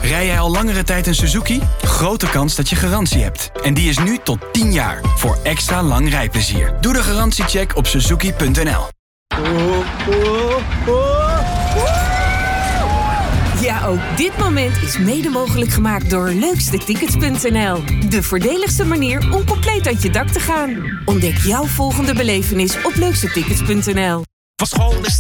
Rij jij al langere tijd een Suzuki? Grote kans dat je garantie hebt. En die is nu tot 10 jaar. Voor extra lang rijplezier. Doe de garantiecheck op suzuki.nl. Ja, ook dit moment is mede mogelijk gemaakt door leukstetickets.nl. De voordeligste manier om compleet uit je dak te gaan. Ontdek jouw volgende belevenis op leukstetickets.nl. Van school is